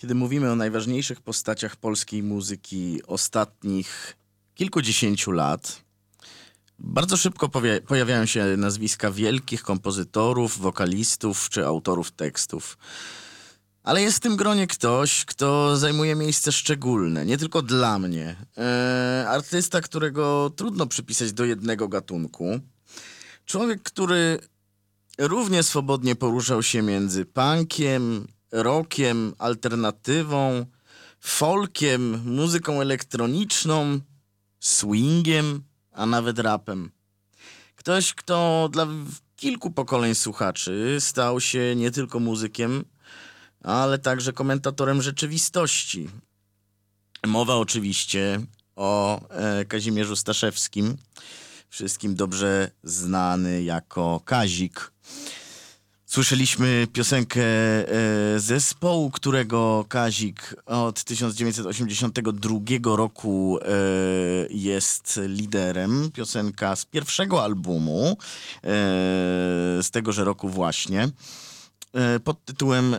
Kiedy mówimy o najważniejszych postaciach polskiej muzyki ostatnich kilkudziesięciu lat, bardzo szybko pojawiają się nazwiska wielkich kompozytorów, wokalistów czy autorów tekstów. Ale jest w tym gronie ktoś, kto zajmuje miejsce szczególne, nie tylko dla mnie. Artysta, którego trudno przypisać do jednego gatunku. Człowiek, który równie swobodnie poruszał się między punkiem, rockiem, alternatywą, folkiem, muzyką elektroniczną, swingiem, a nawet rapem. Ktoś, kto dla kilku pokoleń słuchaczy stał się nie tylko muzykiem, ale także komentatorem rzeczywistości. Mowa oczywiście o Kazimierzu Staszewskim, wszystkim dobrze znany jako Kazik. Słyszeliśmy piosenkę zespołu, którego Kazik od 1982 roku jest liderem. Piosenka z pierwszego albumu, z tegoże roku właśnie, pod tytułem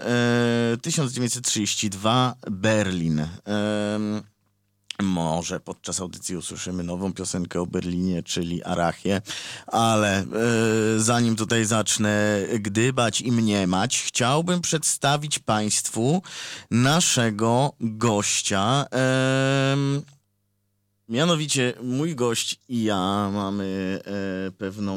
1932 Berlin. Może podczas audycji usłyszymy nową piosenkę o Berlinie, czyli Arachię, ale zanim tutaj zacznę gdybać i mniemać, chciałbym przedstawić Państwu naszego gościa. Mianowicie mój gość i ja mamy pewną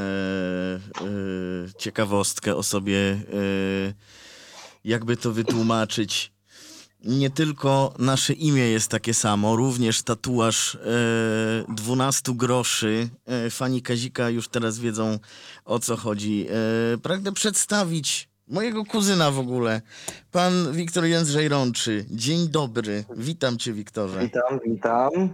ciekawostkę o sobie, jakby to wytłumaczyć. Nie tylko nasze imię jest takie samo, również tatuaż 12 groszy. Fani Kazika już teraz wiedzą, o co chodzi. Pragnę przedstawić mojego kuzyna w ogóle, pan Wiktor Jędrzej Rączy. Dzień dobry, witam cię, Wiktorze. Witam.